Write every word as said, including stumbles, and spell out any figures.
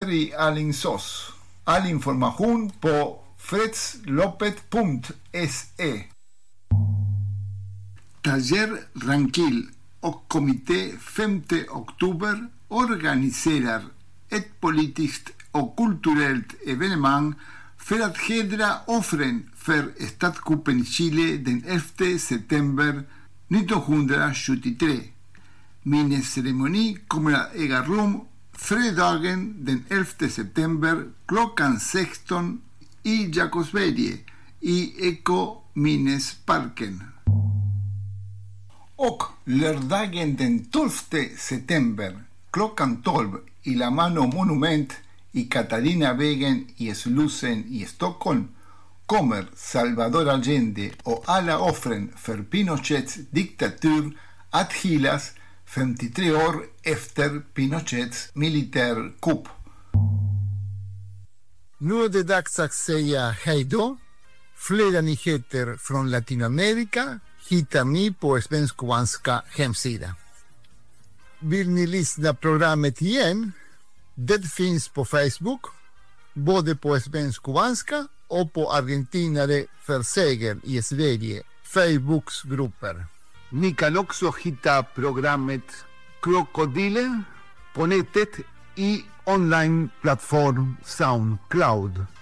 i Alingsås. All information på fredslopet punkt se. Taller Ranquil och kommitté femte oktober organiserar ett politiskt och kulturellt evenemang för att hedra offren för statskuppen i Chile den elfte september nittonhundrasjuttiotre. Minnesceremoni kommer att äga rum fredagen den elfte september klockan sexton i Jakobsberg i Ekominnesparken. Och lördagen den tolfte september klockan tolv i La Mano Monument i Katarinavägen i Slussen i Stockholm kommer Salvador Allende och alla offren för Pinochets diktatur att hyllas femtiotre år efter Pinochets militärkupp. Nu är det dags att säga hej då. Flera nyheter från Latinamerika hittar ni på Svensk-Kubanska hemsida. Vill ni lyssna programmet igen? Det finns på Facebook, både på Svensk-Kubanska och på Argentinare för seger i Sverige, Facebooksgrupper. Ni kan också hitta programmet Krokodiler på nätet i online-plattform SoundCloud.